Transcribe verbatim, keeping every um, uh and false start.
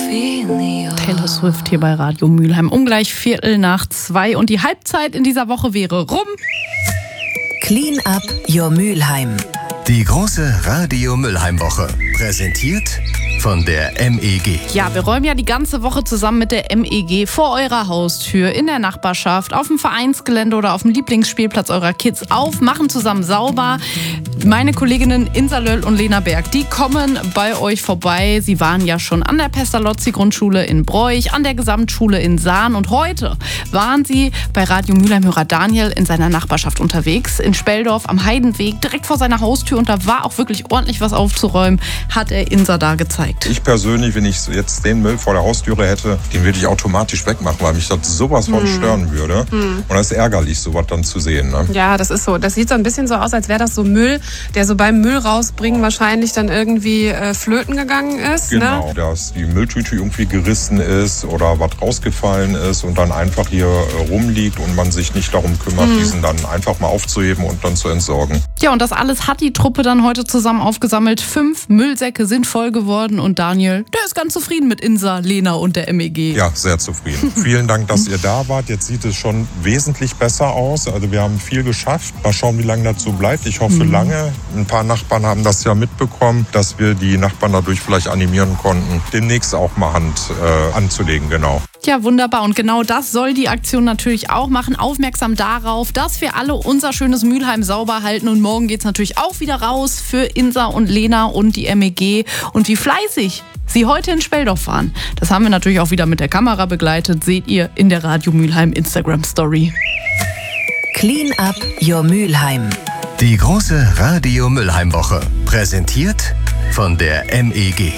Taylor Swift hier bei Radio Mülheim. Um gleich Viertel nach zwei und die Halbzeit in dieser Woche wäre rum. Clean up your Mülheim. Die große Radio Mülheim-Woche. Präsentiert von der M E G. Ja, wir räumen ja die ganze Woche zusammen mit der M E G vor eurer Haustür, in der Nachbarschaft, auf dem Vereinsgelände oder auf dem Lieblingsspielplatz eurer Kids auf, machen zusammen sauber. Meine Kolleginnen Insa Löll und Lena Berg, die kommen bei euch vorbei. Sie waren ja schon an der Pestalozzi-Grundschule in Broich, an der Gesamtschule in Sahn und heute waren sie bei Radio Mülheim-Hörer Daniel in seiner Nachbarschaft unterwegs, in Speldorf am Heidenweg, direkt vor seiner Haustür, und da war auch wirklich ordentlich was aufzuräumen, hat er Insa da gezeigt. Ich persönlich, wenn ich jetzt den Müll vor der Haustüre hätte, den würde ich automatisch wegmachen, weil mich das sowas von hm. stören würde. Hm. Und das ist ärgerlich, sowas dann zu sehen. Ne? Ja, das ist so. Das sieht so ein bisschen so aus, als wäre das so Müll, der so beim Müll rausbringen wahrscheinlich dann irgendwie äh, flöten gegangen ist. Genau, ne? Dass die Mülltüte irgendwie gerissen ist oder was rausgefallen ist und dann einfach hier äh, rumliegt und man sich nicht darum kümmert, hm. diesen dann einfach mal aufzuheben und dann zu entsorgen. Ja, und das alles hat die Truppe dann heute zusammen aufgesammelt. Fünf Müllsäcke sind voll geworden und Daniel, der ist ganz zufrieden mit Insa, Lena und der M E G. Ja, sehr zufrieden. Vielen Dank, dass ihr da wart. Jetzt sieht es schon wesentlich besser aus. Also wir haben viel geschafft. Mal schauen, wie lange das so bleibt. Ich hoffe mhm. lange. Ein paar Nachbarn haben das ja mitbekommen, dass wir die Nachbarn dadurch vielleicht animieren konnten, demnächst auch mal Hand äh, anzulegen, genau. Ja, wunderbar. Und genau das soll die Aktion natürlich auch machen. Aufmerksam darauf, dass wir alle unser schönes Mülheim sauber halten. Und morgen geht's natürlich auch wieder raus für Insa und Lena und die M E G. Und wie fleißig sie heute in Speldorf waren, das haben wir natürlich auch wieder mit der Kamera begleitet. Seht ihr in der Radio Mülheim Instagram Story. Clean up your Mülheim. Die große Radio Mülheim-Woche. Präsentiert von der M E G.